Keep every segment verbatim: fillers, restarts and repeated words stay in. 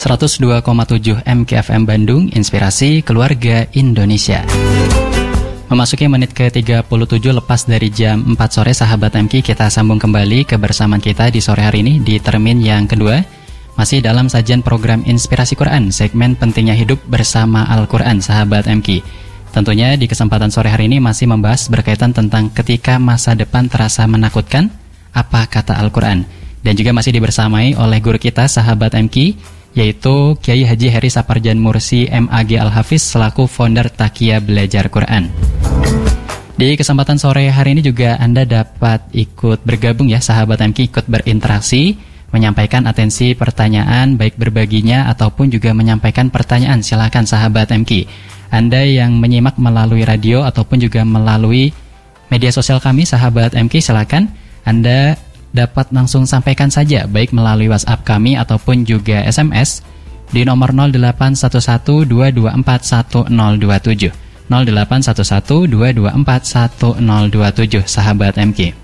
seratus dua koma tujuh M K F M Bandung, Inspirasi Keluarga Indonesia. Memasuki menit ke tiga puluh tujuh lepas dari jam empat sore, sahabat M K, kita sambung kembali kebersamaan kita di sore hari ini di termin yang kedua. Masih dalam sajian program Inspirasi Quran, segmen pentingnya hidup bersama Al-Quran, sahabat M K. Tentunya di kesempatan sore hari ini masih membahas berkaitan tentang ketika masa depan terasa menakutkan, apa kata Al-Quran. Dan juga masih dibersamai oleh guru kita, sahabat M K, yaitu Kiai Haji Heri Saparjan Mursi M A G Al-Hafiz selaku founder Takia Belajar Quran. Di kesempatan sore hari ini juga Anda dapat ikut bergabung ya, sahabat M K, ikut berinteraksi, menyampaikan atensi pertanyaan, baik berbaginya ataupun juga menyampaikan pertanyaan. Silakan sahabat M K. Anda yang menyimak melalui radio ataupun juga melalui media sosial kami, sahabat M K, silakan Anda dapat langsung sampaikan saja, baik melalui WhatsApp kami ataupun juga S M S di nomor nol delapan satu satu dua dua empat satu nol dua tujuh nol delapan satu satu dua dua empat satu nol dua tujuh, sahabat M K.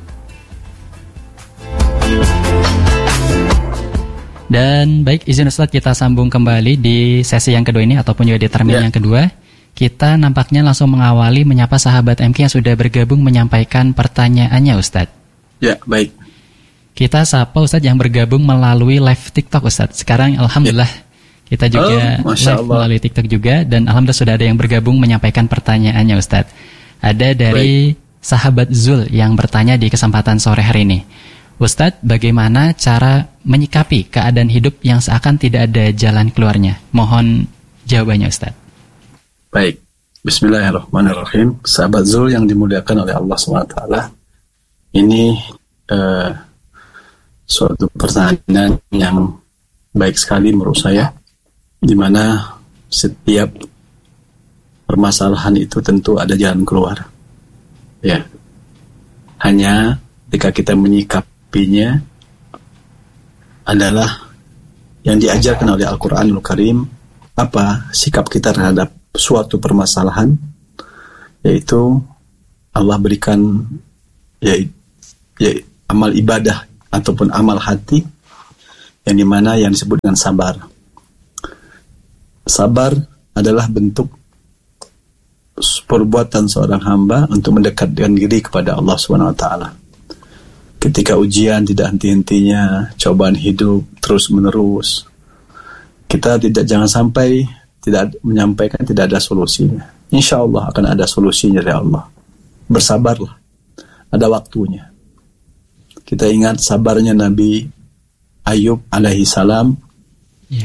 Dan baik, izin Ustadz, kita sambung kembali di sesi yang kedua ini ataupun juga di termin yeah. yang kedua. Kita nampaknya langsung mengawali menyapa sahabat M K yang sudah bergabung menyampaikan pertanyaannya, Ustadz. Ya, baik. Kita sapa Ustadz yang bergabung melalui live TikTok, Ustadz. Sekarang Alhamdulillah ya. Kita juga oh, live melalui TikTok juga. Dan Alhamdulillah sudah ada yang bergabung menyampaikan pertanyaannya, Ustadz. Ada dari baik. Sahabat Zul yang bertanya di kesempatan sore hari ini. Ustadz, bagaimana cara menyikapi keadaan hidup yang seakan tidak ada jalan keluarnya? Mohon jawabannya, Ustadz. Baik, bismillahirrahmanirrahim. Sahabat Zul yang dimuliakan oleh Allah subhanahu wa taala, ini uh, suatu pertanyaan yang baik sekali menurut saya, di mana setiap permasalahan itu tentu ada jalan keluar. Ya, hanya ketika kita menyikapinya adalah yang diajarkan oleh Al-Quranul Karim, apa sikap kita terhadap suatu permasalahan, yaitu Allah berikan ya, ya amal ibadah ataupun amal hati yang dimana yang disebut dengan sabar. Sabar adalah bentuk perbuatan seorang hamba untuk mendekatkan diri kepada Allah subhanahu wa taala. Ketika ujian tidak henti-hentinya, cobaan hidup terus menerus, kita tidak jangan sampai tidak menyampaikan tidak ada solusinya. Insya Allah akan ada solusinya dari Allah. Bersabarlah, ada waktunya. Kita ingat sabarnya Nabi Ayub alaihi salam ya.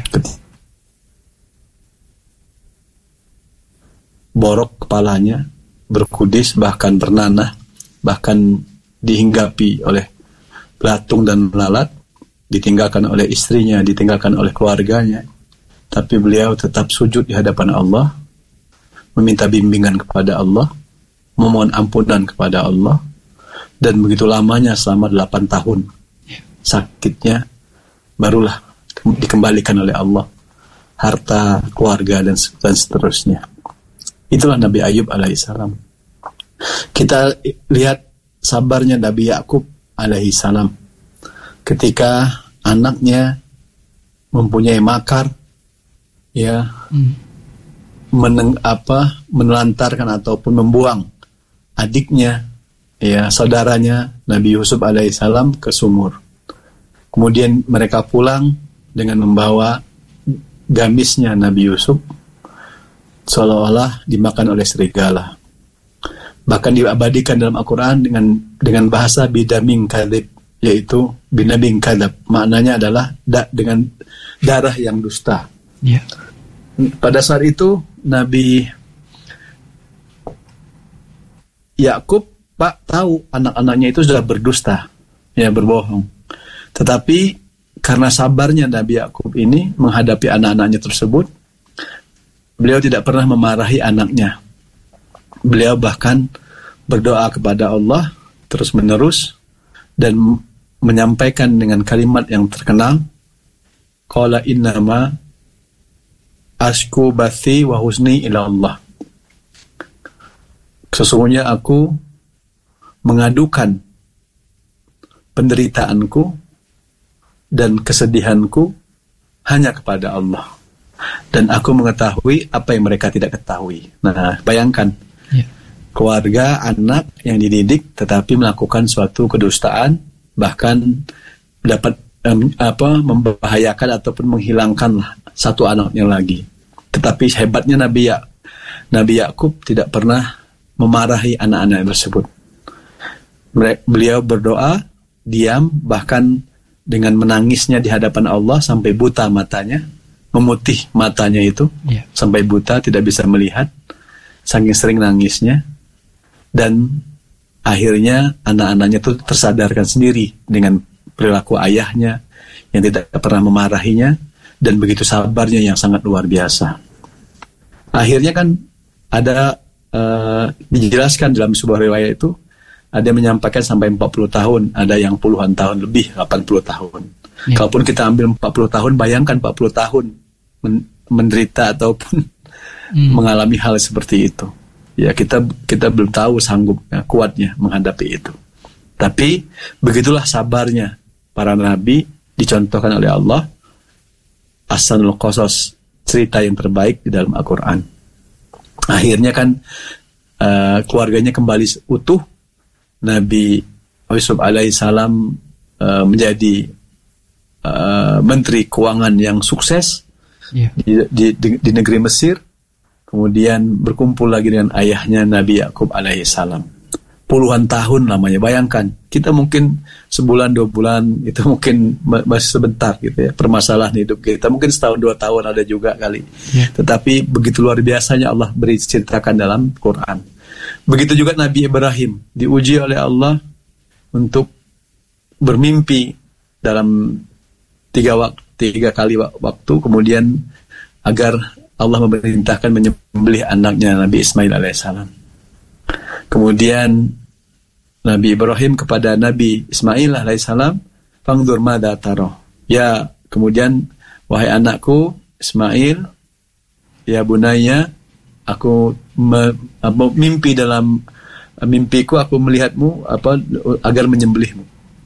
Borok kepalanya, berkudis, bahkan bernanah, bahkan dihinggapi oleh belatung dan lalat, ditinggalkan oleh istrinya, ditinggalkan oleh keluarganya. Tapi beliau tetap sujud di hadapan Allah, meminta bimbingan kepada Allah, memohon ampunan kepada Allah. Dan begitu lamanya selama delapan tahun sakitnya, barulah dikembalikan oleh Allah harta, keluarga, dan, dan seterusnya. Itulah Nabi Ayub alaihissalam. Kita lihat sabarnya Nabi Yakub alaihissalam ketika anaknya mempunyai makar, ya, hmm. meneng, apa, menelantarkan ataupun membuang adiknya, ya, saudaranya Nabi Yusuf alaihissalam ke sumur. Kemudian mereka pulang dengan membawa gamisnya Nabi Yusuf, seolah-olah dimakan oleh serigala. Bahkan diabadikan dalam Al-Quran dengan dengan bahasa bidamin kadhib, yaitu binabing kadhab. Maknanya adalah da, dengan darah yang dusta. Yeah. Pada saat itu Nabi Yakub Pak tahu anak-anaknya itu sudah berdusta, ya, berbohong. Tetapi karena sabarnya Nabi Yakub ini menghadapi anak-anaknya tersebut, beliau tidak pernah memarahi anaknya. Beliau bahkan berdoa kepada Allah terus-menerus dan menyampaikan dengan kalimat yang terkenal, qala innama ashku bathi wa husni ila Allah. Sesungguhnya aku mengadukan penderitaanku dan kesedihanku hanya kepada Allah. Dan aku mengetahui apa yang mereka tidak ketahui. Nah, bayangkan. Yeah. Keluarga, anak yang dididik tetapi melakukan suatu kedustaan, bahkan dapat um, apa membahayakan ataupun menghilangkan satu anaknya lagi. Tetapi hebatnya Nabi ya, Nabi Yakub tidak pernah memarahi anak-anak tersebut. Beliau berdoa, diam, bahkan dengan menangisnya di hadapan Allah sampai buta matanya, memutih matanya itu, yeah. sampai buta tidak bisa melihat, saking sering nangisnya. Dan akhirnya anak-anaknya itu tersadarkan sendiri dengan perilaku ayahnya yang tidak pernah memarahinya, dan begitu sabarnya yang sangat luar biasa. Akhirnya kan ada uh, dijelaskan dalam sebuah riwayat itu, ada yang menyampaikan sampai empat puluh tahun, ada yang puluhan tahun lebih, delapan puluh tahun. Ya. Kalaupun kita ambil empat puluh tahun, bayangkan empat puluh tahun men- menderita ataupun hmm. mengalami hal seperti itu. Ya, kita kita belum tahu sanggup ya, kuatnya menghadapi itu. Tapi begitulah sabarnya para nabi, dicontohkan oleh Allah. Ahsanul Qasas, cerita yang terbaik di dalam Al-Quran. Akhirnya kan uh, keluarganya kembali utuh. Nabi Yusuf alaihissalam uh, menjadi uh, menteri keuangan yang sukses yeah. di, di, di, di negeri Mesir. Kemudian berkumpul lagi dengan ayahnya Nabi Yakub alaihissalam. Puluhan tahun lamanya, bayangkan. Kita mungkin sebulan, dua bulan, itu mungkin masih sebentar gitu ya. Permasalahan hidup kita, mungkin setahun, dua tahun ada juga kali. Yeah. Tetapi begitu luar biasanya Allah beri ceritakan dalam Quran. Begitu juga Nabi Ibrahim, diuji oleh Allah untuk bermimpi dalam tiga, waktu, tiga kali waktu, kemudian agar Allah memerintahkan menyembelih anaknya Nabi Ismail alaihissalam. Kemudian Nabi Ibrahim kepada Nabi Ismail alaihissalam, "Fangdur madza tara." Ya, kemudian wahai anakku Ismail, ya bunaya, aku me, apa, mimpi dalam mimpiku aku melihatmu apa agar menyembelihmu.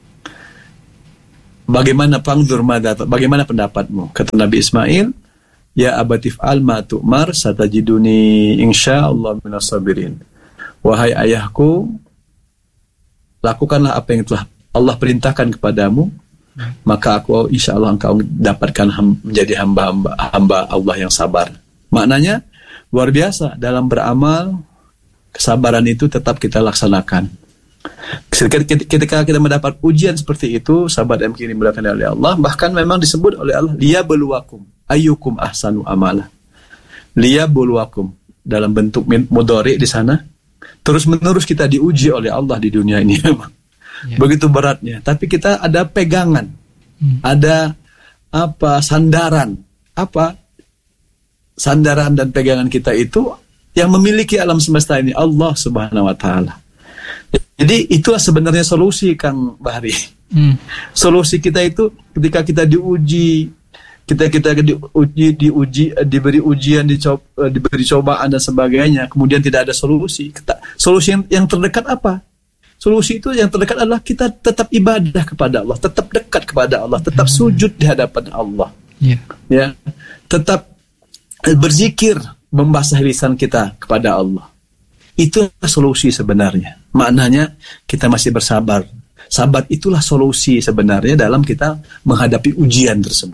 Bagaimana fangdur madza tara? Bagaimana pendapatmu? Kata Nabi Ismail, "Ya abatif al ma tu'mar satajiduni insyaallah minas sabirin." Wahai ayahku, lakukanlah apa yang telah Allah perintahkan kepadamu, maka aku insyaallah engkau dapatkan ham, menjadi hamba-hamba hamba Allah yang sabar. Maknanya luar biasa, dalam beramal kesabaran itu tetap kita laksanakan. Ketika kita mendapat ujian seperti itu, sahabat M K ini dimuliakan oleh Allah, bahkan memang disebut oleh Allah, liyabluwakum ayyukum ahsanu amala. Liyabluwakum dalam bentuk mudhari di sana. Terus menerus kita diuji oleh Allah di dunia ini memang. Ya. Begitu beratnya, tapi kita ada pegangan. Hmm. Ada apa? Sandaran. Apa? Sandaran dan pegangan kita itu yang memiliki alam semesta ini, Allah Subhanahu wa taala. Jadi itulah sebenarnya solusi, Kang Bahri. Hmm. Solusi kita itu ketika kita diuji, kita kita diuji, diuji, diberi ujian, dicoba, diberi cobaan dan sebagainya, kemudian tidak ada solusi. Kita, solusi yang, yang terdekat apa? Solusi itu yang terdekat adalah kita tetap ibadah kepada Allah, tetap dekat kepada Allah, tetap sujud di hadapan Allah. Yeah. Ya, tetap berzikir, membasuh lisan kita kepada Allah. Itu solusi sebenarnya. Maknanya kita masih bersabar. Sabar itulah solusi sebenarnya dalam kita menghadapi ujian tersebut.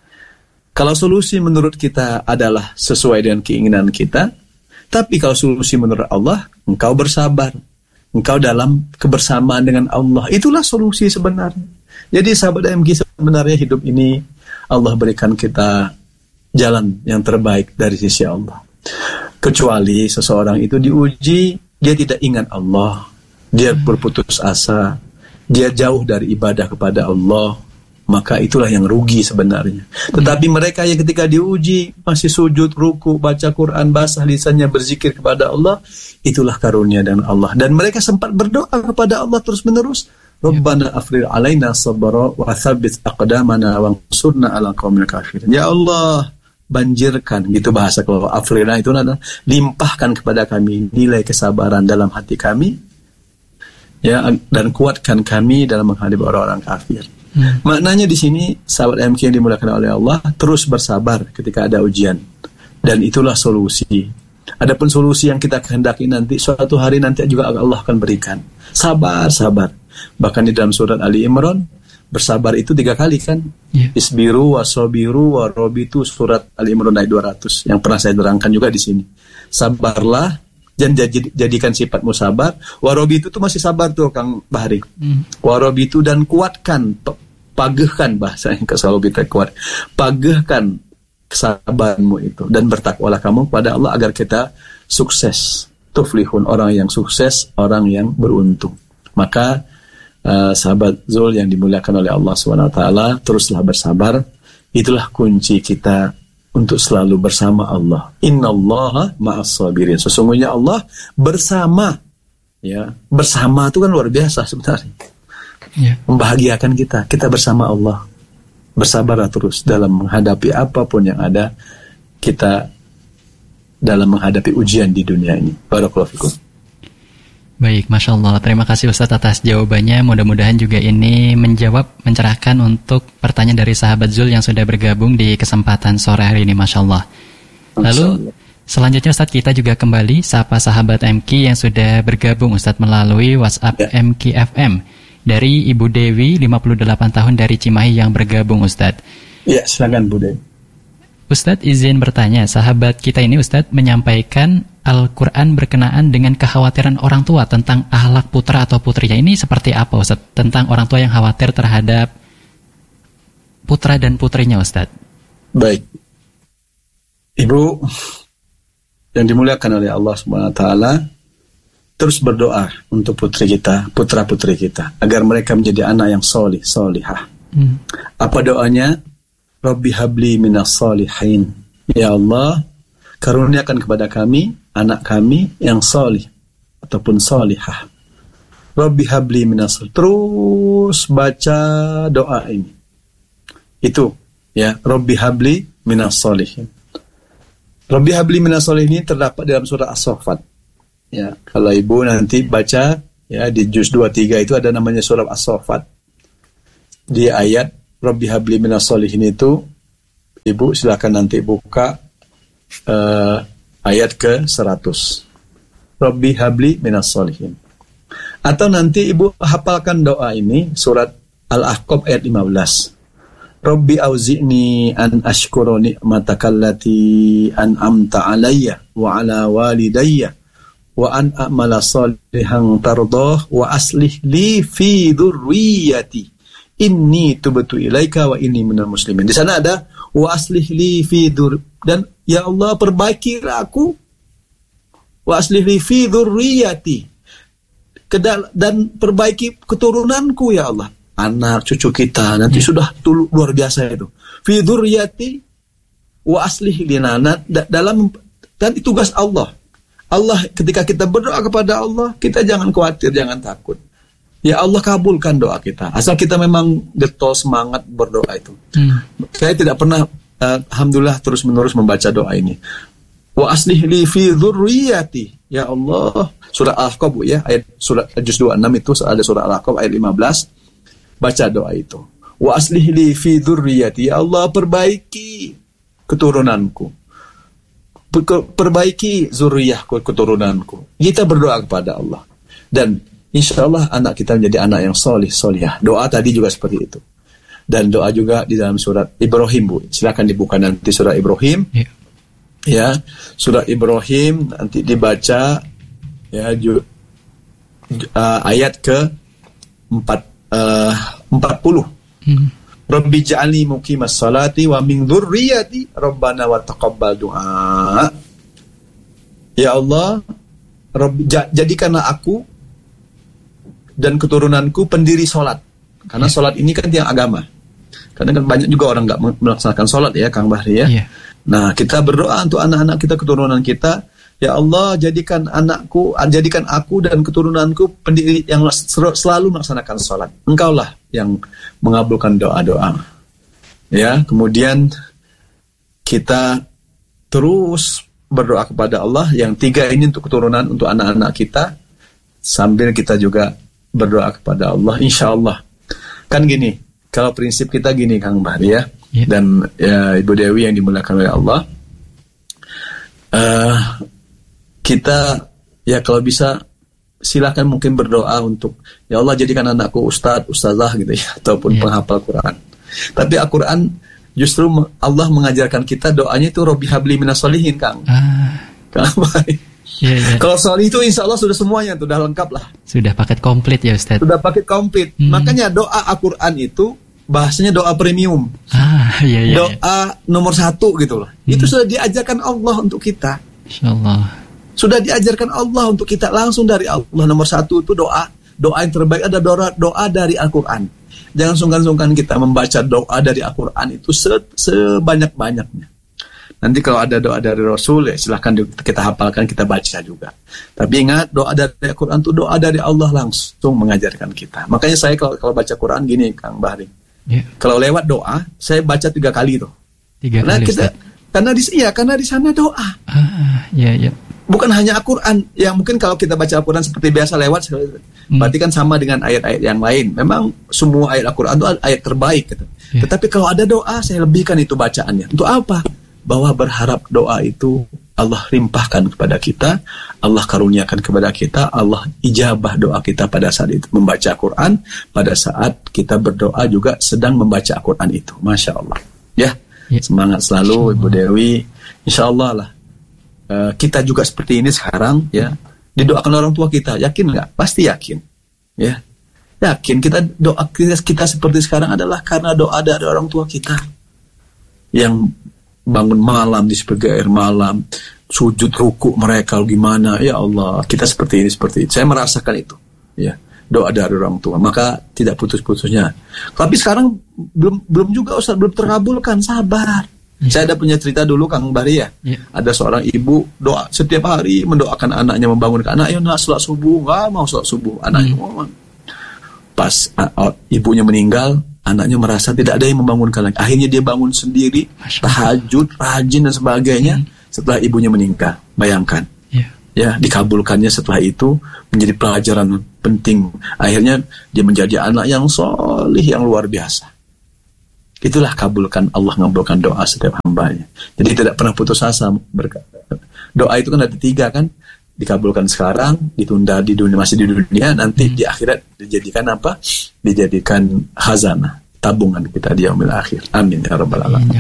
Kalau solusi menurut kita adalah sesuai dengan keinginan kita, tapi kalau solusi menurut Allah, engkau bersabar, engkau dalam kebersamaan dengan Allah, itulah solusi sebenarnya. Jadi sahabat M G, sebenarnya hidup ini Allah berikan kita jalan yang terbaik dari sisi Allah. Kecuali seseorang itu diuji, dia tidak ingat Allah, dia berputus asa, dia jauh dari ibadah kepada Allah, maka itulah yang rugi sebenarnya. Tetapi mereka yang ketika diuji masih sujud, ruku, baca Quran, basah lisannya, berzikir kepada Allah, itulah karunia dan Allah. Dan mereka sempat berdoa kepada Allah terus menerus, Rabbana afrigh alaina sabra wa tsabbit aqdamana wansurna 'alal qaumil kafirin. Ya Allah, banjirkan, gitu bahasa kalau afrina itu adalah limpahkan kepada kami nilai kesabaran dalam hati kami, ya, dan kuatkan kami dalam menghadapi orang-orang kafir. Hmm. Maknanya di sini sahabat M K yang dimuliakan oleh Allah, terus bersabar ketika ada ujian, dan itulah solusi. Adapun solusi yang kita kehendaki nanti suatu hari nanti juga Allah akan berikan. Sabar, sabar. Bahkan di dalam surat Ali Imran, bersabar itu tiga kali kan? Yeah. Isbiru wasobiru warobitu, surat Ali Imran ayat dua ratus yang pernah saya terangkan juga di sini. Sabarlah dan jadikan sifatmu sabar. Warobitu itu masih sabar tuh Kang Bahri. Mm. Warobitu dan kuatkan, pagehkan bahasa yang selalu kita kuat. Pagehkan kesabaranmu itu dan bertakwalah kamu pada Allah agar kita sukses. Tuflihun, orang yang sukses, orang yang beruntung. Maka uh, sahabat Zul yang dimuliakan oleh Allah subhanahu wa taala, teruslah bersabar. Itulah kunci kita untuk selalu bersama Allah. Innallaha ma'as sabirin. Sesungguhnya Allah bersama. Ya, bersama itu kan luar biasa sebenarnya. Yeah. Membahagiakan kita. Kita bersama Allah. Bersabarlah terus dalam menghadapi apapun yang ada, kita dalam menghadapi ujian di dunia ini. Barakallahu fikum. Baik, Masya Allah. Terima kasih Ustadz atas jawabannya. Mudah-mudahan juga ini menjawab, mencerahkan untuk pertanyaan dari sahabat Zul yang sudah bergabung di kesempatan sore hari ini, Masya Allah. Lalu selanjutnya Ustadz, kita juga kembali sapa sahabat M K yang sudah bergabung Ustadz melalui WhatsApp ya. M K F M. Dari Ibu Dewi, lima puluh delapan tahun dari Cimahi yang bergabung Ustadz. Ya, silakan Bu Dewi. Ustadz izin bertanya, sahabat kita ini Ustadz menyampaikan Al-Quran berkenaan dengan kekhawatiran orang tua tentang akhlak putra atau putrinya. Ini seperti apa Ustadz? Tentang orang tua yang khawatir terhadap putra dan putrinya Ustadz. Baik. Ibu yang dimuliakan oleh Allah subhanahu wa taala, terus berdoa untuk putri kita, putra-putri kita, agar mereka menjadi anak yang solih, solihah. Hmm. Apa doanya? Rabbi habli minas solihin. Ya Allah, karuniakan kepada kami, anak kami yang solih, ataupun solihah. Rabbi habli minas solihin. Terus baca doa ini. Itu, ya, Rabbi habli minas solihin. Rabbi habli minas solihin ini terdapat dalam surah As-Saffat. Ya, kalau ibu nanti baca ya di juz dua puluh tiga itu ada namanya surah As-Saffat. Di ayat Rabbi habli minas solihin itu ibu silakan nanti buka uh, ayat ke seratus. Rabbi habli minas solihin. Atau nanti ibu hafalkan doa ini surat Al-Ahqaf ayat lima belas. Rabbi auzi'ni an ashkura ni'mataka allati an'amta alayya wa ala walidayya wa an a'mala salihan tardah wa aslih li fi dzurriyyati inni tubtu ilaika wa inni minal muslimin. Di sana ada wa aslih li fi dzur, dan ya Allah perbaikilah aku, wa aslih li fi dzurriyyati, dan perbaiki keturunanku ya Allah. Anak cucu kita nanti hmm. sudah tulu, luar biasa itu. Fi dzurriyyati wa aslih lina, dalam, dan itu tugas Allah. Allah, ketika kita berdoa kepada Allah, kita jangan khawatir, jangan takut. Ya Allah kabulkan doa kita. Asal kita memang getol semangat berdoa itu. Hmm. Saya tidak pernah, uh, alhamdulillah terus menerus membaca doa ini. Wa aslih li fi dzurriyyati. Ya Allah, surah Al-Ahqaf Bu ya, ayat surah juz dua puluh enam itu ada surah Al-Ahqaf ayat lima belas. Baca doa itu. Wa aslih li fi dzurriyyati. Ya Allah perbaiki keturunanku. Perbaiki zuriyahku, keturunanku. Kita berdoa kepada Allah. Dan insya Allah anak kita menjadi anak yang solih, solihah. Doa tadi juga seperti itu. Dan doa juga di dalam surat Ibrahim Bu. Silakan dibuka nanti surat Ibrahim. Yeah. Ya, surat Ibrahim nanti dibaca ya ju, uh, ayat ke empat, uh, empat puluh. Hmm. Rabbi ja'alni muqimas salati wa min dzurriyyati rabbana wa taqabbal du'a. Ya Allah, Rabbi, jadikanlah aku dan keturunanku pendiri salat. Karena salat ini kan tiang agama. Karena kan banyak juga orang enggak melaksanakan salat ya Kang Bahri ya. Yeah. Nah, kita berdoa untuk anak-anak kita, keturunan kita. Ya Allah, jadikan anakku, jadikan aku dan keturunanku pendiri yang selalu melaksanakan salat. Engkaulah yang mengabulkan doa-doa. Ya, kemudian kita terus berdoa kepada Allah. Yang tiga ini untuk keturunan, untuk anak-anak kita. Sambil kita juga berdoa kepada Allah, insya Allah. Kan gini, kalau prinsip kita gini Kang Bahri ya, yeah. dan ya, Ibu Dewi yang dimuliakan oleh Allah, uh, kita ya kalau bisa silakan mungkin berdoa untuk ya Allah jadikan anakku ustadz, ustazah gitu ya, ataupun yeah. penghafal Quran. Tapi Al-Quran justru Allah mengajarkan kita doanya itu Robbi habli minas solihin Kang. Ah. Kang Bahri. Yeah, yeah. Kalau soal itu insya Allah sudah semuanya, sudah lengkap lah. Sudah paket komplit ya Ustaz. Sudah paket komplit. Hmm. Makanya doa Al-Quran itu bahasanya doa premium. Ah, iya, iya, doa iya. nomor satu gitu loh. Hmm. Itu sudah diajarkan Allah untuk kita. Insya Allah. Sudah diajarkan Allah untuk kita langsung dari Allah. Nomor satu itu doa. Doa yang terbaik ada doa, doa dari Al-Quran. Jangan sungkan-sungkan kita membaca doa dari Al-Quran itu se- sebanyak-banyaknya. Nanti kalau ada doa dari Rasul ya silahkan kita hafalkan, kita baca juga. Tapi ingat, doa dari Al-Quran itu doa dari Allah langsung mengajarkan kita. Makanya saya kalau, kalau baca Quran gini Kang Bahri, yeah. kalau lewat doa saya baca tiga kali tuh. Tiga karena kali. Kita, karena di ya karena di sana doa. Ah, yeah, yeah. Bukan hanya Al-Quran. Yang mungkin kalau kita baca Al-Quran seperti biasa lewat, hmm. berarti kan sama dengan ayat-ayat yang lain. Memang semua ayat Al-Quran itu ayat terbaik gitu. Yeah. Tetapi kalau ada doa saya lebihkan itu bacaannya. Untuk apa? Bahwa berharap doa itu Allah limpahkan kepada kita, Allah karuniakan kepada kita, Allah ijabah doa kita pada saat itu membaca Al-Quran, pada saat kita berdoa juga sedang membaca Al-Quran itu. Masya Allah. Ya, ya. Semangat selalu Ibu Dewi. Insya Allah lah. Uh, kita juga seperti ini sekarang ya. Didoakan orang tua kita, yakin nggak? Pasti yakin. Ya, yakin kita doa kita, kita seperti sekarang adalah karena doa dari orang tua kita yang bangun malam di sebagai malam, sujud ruku mereka gimana, ya Allah kita seperti ini seperti itu. Saya merasakan itu, ya doa dari orang tua, maka tidak putus-putusnya. Tapi sekarang belum belum juga Ustaz, belum terkabulkan, sabar. Ya. Saya ada punya cerita dulu Kang Bahri ya. Ya. Ada seorang ibu doa setiap hari mendoakan anaknya, membangunkan anak, ayo nak sholat subuh, nggak mau sholat subuh, anaknya hmm. pas uh, ibunya meninggal. Anaknya merasa tidak ada yang membangunkan lagi. Akhirnya dia bangun sendiri, tahajud, rajin dan sebagainya. Hmm. Setelah ibunya meninggal, bayangkan, yeah. ya dikabulkannya setelah itu menjadi pelajaran penting. Akhirnya dia menjadi anak yang solih yang luar biasa. Itulah kabulkan Allah, ngabulkan doa setiap hambanya. Jadi tidak pernah putus asa. Doa itu kan ada tiga kan. Dikabulkan sekarang, ditunda di dunia, masih di dunia, nanti hmm. di akhirat dijadikan apa? Dijadikan khazanah, tabungan kita di yaumil akhir. Amin ya rabbal alamin.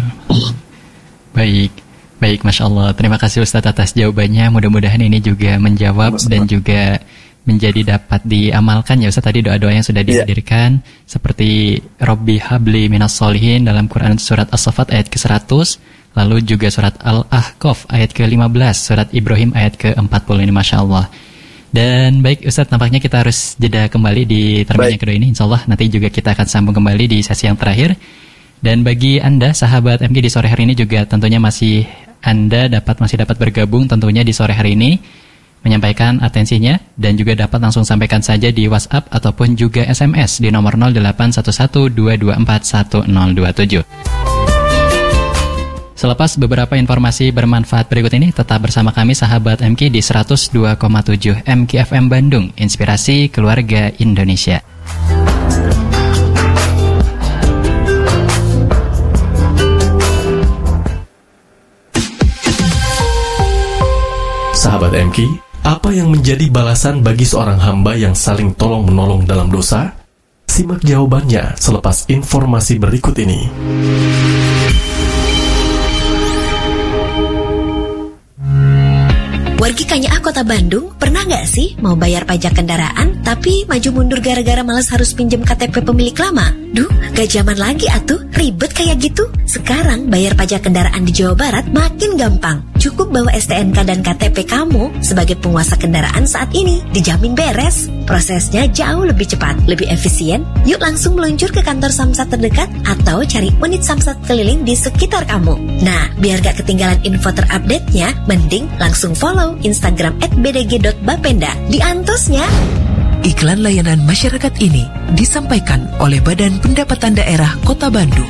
Baik, baik, Masya Allah. Terima kasih Ustadz atas jawabannya. Mudah-mudahan ini juga menjawab Sama-sama. dan juga menjadi dapat diamalkan ya Ustadz. Tadi doa-doa yang sudah dihadirkan yeah. seperti Robbi habli minas solihin dalam Quran surat As-Saffat ayat ke seratus. Lalu juga surat Al-Ahqaf ayat ke lima belas, surat Ibrahim ayat ke empat puluh ini, Masya Allah. Dan baik Ustadz, nampaknya kita harus jeda kembali di termin yang kedua ini. Insya Allah nanti juga kita akan sambung kembali di sesi yang terakhir. Dan bagi Anda, sahabat M K di sore hari ini juga tentunya masih Anda dapat masih dapat bergabung tentunya di sore hari ini, menyampaikan atensinya dan juga dapat langsung sampaikan saja di WhatsApp ataupun juga S M S di nomor nol delapan satu satu dua dua empat satu nol dua tujuh. Selepas beberapa informasi bermanfaat berikut ini, tetap bersama kami sahabat M K di seratus dua koma tujuh M K F M Bandung, Inspirasi Keluarga Indonesia. Sahabat M K, apa yang menjadi balasan bagi seorang hamba yang saling tolong-menolong dalam dosa? Simak jawabannya selepas informasi berikut ini. Wargi Kanyaah Kota Bandung, pernah nggak sih mau bayar pajak kendaraan tapi maju mundur gara-gara malas harus pinjam K T P pemilik lama? Duh, gak zaman lagi atuh, ribet kayak gitu. Sekarang bayar pajak kendaraan di Jawa Barat makin gampang. Cukup bawa S T N K dan K T P kamu sebagai penguasa kendaraan saat ini, dijamin beres. Prosesnya jauh lebih cepat, lebih efisien. Yuk langsung meluncur ke kantor Samsat terdekat atau cari unit Samsat keliling di sekitar kamu. Nah, biar gak ketinggalan info terupdate-nya, mending langsung follow Instagram at b d g dot bapenda di antosnya. Iklan layanan masyarakat ini disampaikan oleh Badan Pendapatan Daerah Kota Bandung.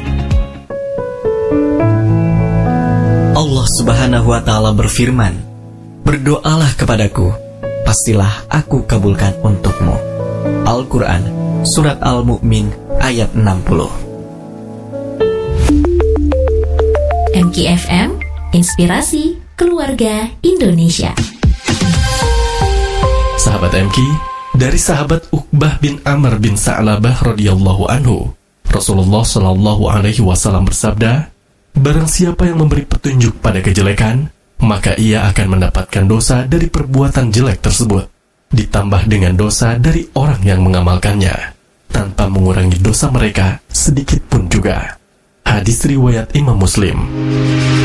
Allah Subhanahu wa Ta'ala berfirman, "Berdoalah kepadaku, pastilah aku kabulkan untukmu." Al-Quran, Surat Al-Mu'min ayat enam puluh. M K F M, Inspirasi Keluarga Indonesia. Sahabat M K, dari sahabat Uqbah bin Amr bin Sa'labah radhiyallahu anhu, Rasulullah shallallahu alaihi wasallam bersabda, barang siapa yang memberi petunjuk pada kejelekan, maka ia akan mendapatkan dosa dari perbuatan jelek tersebut, ditambah dengan dosa dari orang yang mengamalkannya, tanpa mengurangi dosa mereka sedikit pun juga. Hadis riwayat Imam Muslim.